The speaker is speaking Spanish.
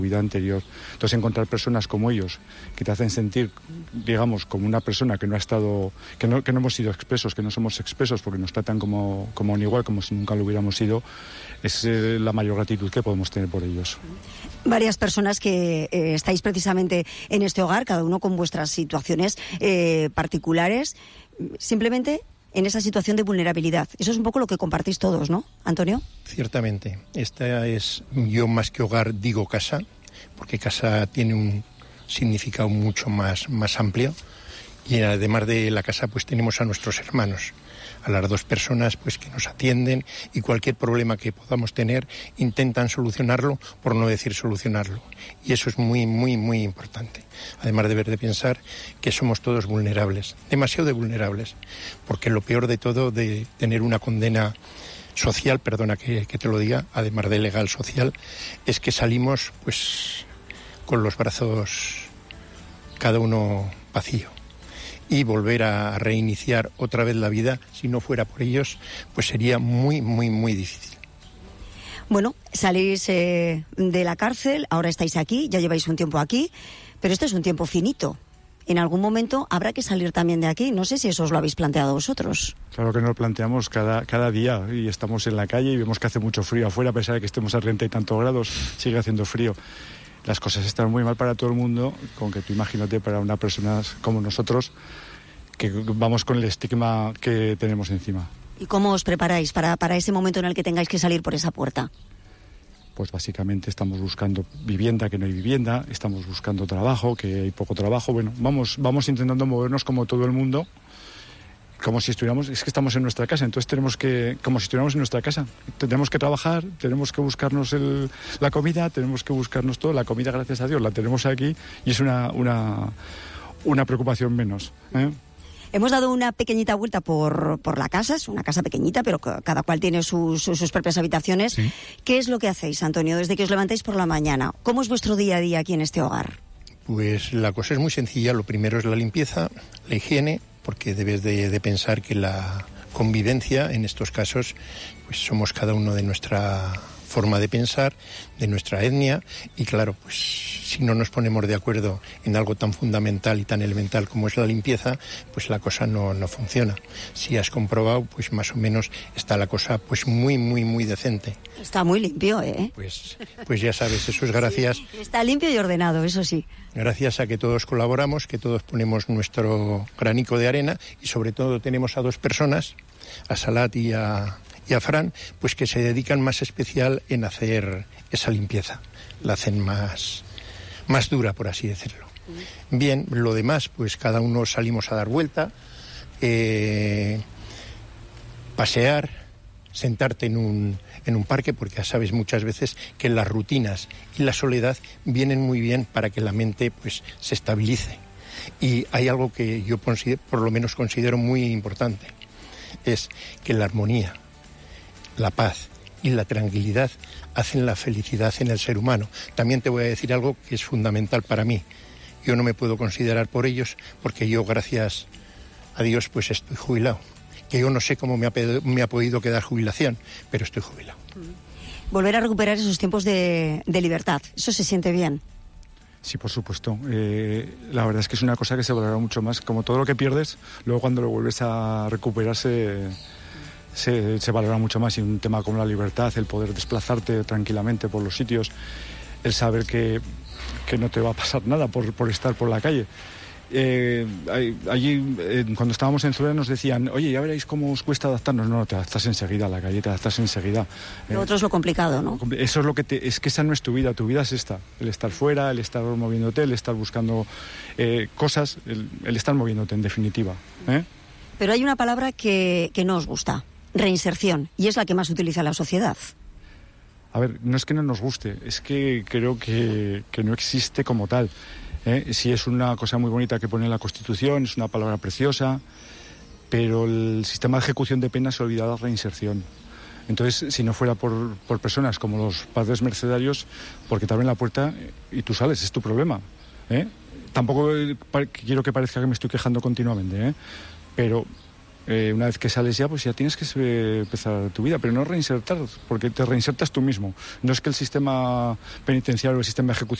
vida anterior. Entonces encontrar personas como ellos que te hacen sentir, digamos, como una persona que no ha estado, que no hemos sido expresos, que no somos expresos porque nos tratan como un igual, como si nunca lo hubiéramos sido, es la mayor gratitud que podemos tener por ellos. Varias personas que estáis precisamente en este hogar, cada uno con vuestras situaciones particulares, simplemente en esa situación de vulnerabilidad. Eso es un poco lo que compartís todos, ¿no, Antonio? Ciertamente. Esta es, yo más que hogar digo casa, porque casa tiene un significado mucho más amplio. Y además de la casa, pues tenemos a nuestros hermanos, a las dos personas pues que nos atienden, y cualquier problema que podamos tener intentan solucionarlo, por no decir solucionarlo. Y eso es muy importante. Además de pensar que somos todos vulnerables, demasiado vulnerables, porque lo peor de todo de tener una condena social, perdona que te lo diga, además de legal social, es que salimos pues con los brazos cada uno vacío. Y volver a reiniciar otra vez la vida, si no fuera por ellos, pues sería muy difícil. Bueno, salís de la cárcel, ahora estáis aquí, ya lleváis un tiempo aquí, pero este es un tiempo finito. En algún momento habrá que salir también de aquí. No sé si eso os lo habéis planteado vosotros. Claro que nos lo planteamos cada día, y estamos en la calle y vemos que hace mucho frío afuera, a pesar de que estemos a 30 y tantos grados, sigue haciendo frío. Las cosas están muy mal para todo el mundo, con que tú imagínate para una persona como nosotros, que vamos con el estigma que tenemos encima. ¿Y cómo os preparáis para ese momento en el que tengáis que salir por esa puerta? Pues básicamente estamos buscando vivienda, que no hay vivienda, estamos buscando trabajo, que hay poco trabajo. Bueno, vamos intentando movernos como todo el mundo, como si estuviéramos, es que estamos en nuestra casa, entonces como si estuviéramos en nuestra casa. Tenemos que trabajar, tenemos que buscarnos la comida, tenemos que buscarnos todo. La comida, gracias a Dios, la tenemos aquí y es una preocupación menos, ¿eh? Hemos dado una pequeñita vuelta por la casa, es una casa pequeñita, pero cada cual tiene sus propias habitaciones. Sí. ¿Qué es lo que hacéis, Antonio, desde que os levantáis por la mañana? ¿Cómo es vuestro día a día aquí en este hogar? Pues la cosa es muy sencilla. Lo primero es la limpieza, la higiene, porque debes de pensar que la convivencia, en estos casos, pues somos cada uno de nuestra forma de pensar, de nuestra etnia, y claro, pues si no nos ponemos de acuerdo en algo tan fundamental y tan elemental como es la limpieza, pues la cosa no funciona. Si has comprobado, pues más o menos está la cosa pues muy decente. Está muy limpio, ¿eh? Pues ya sabes, eso es gracias... Sí, está limpio y ordenado, eso sí. Gracias a que todos colaboramos, que todos ponemos nuestro granico de arena, y sobre todo tenemos a dos personas, a Salat y a Fran, pues que se dedican más especial en hacer esa limpieza. La hacen más dura, por así decirlo. Bien, lo demás, pues cada uno salimos a dar vuelta, pasear, sentarte en un parque, porque ya sabes muchas veces que las rutinas y la soledad vienen muy bien para que la mente pues se estabilice. Y hay algo que yo por lo menos considero muy importante, es que la armonía, la paz y la tranquilidad hacen la felicidad en el ser humano. También te voy a decir algo que es fundamental para mí. Yo no me puedo considerar por ellos, porque yo, gracias a Dios, pues estoy jubilado. Que yo no sé cómo me ha podido quedar jubilación, pero estoy jubilado. Volver a recuperar esos tiempos de libertad, eso se siente bien. Sí, por supuesto. La verdad es que es una cosa que se valora mucho más. Como todo lo que pierdes, luego cuando lo vuelves a recuperar se valora mucho más. Y un tema como la libertad, el poder desplazarte tranquilamente por los sitios, el saber que no te va a pasar nada por estar por la calle. Allí, cuando estábamos en Zulia, nos decían, oye, ya veréis cómo os cuesta adaptarnos. No, te adaptas enseguida a la calle, te adaptas enseguida. Lo otro es lo complicado, ¿no? Eso es lo que es que esa no es tu vida es esta. El estar fuera, el estar moviéndote, el estar buscando cosas, el estar moviéndote, en definitiva. Pero hay una palabra que no os gusta, reinserción, y es la que más utiliza la sociedad. A ver, no es que no nos guste, es que creo que no existe como tal. Sí, es una cosa muy bonita que pone en la Constitución, es una palabra preciosa, pero el sistema de ejecución de penas se olvida de la reinserción. Entonces, si no fuera por personas como los padres mercedarios, porque te abren la puerta y tú sales, es tu problema. Tampoco quiero que parezca que me estoy quejando continuamente, pero Una vez que sales ya, pues ya tienes que empezar tu vida, pero no reinsertar, porque te reinsertas tú mismo. No es que el sistema penitenciario, el sistema de ejecución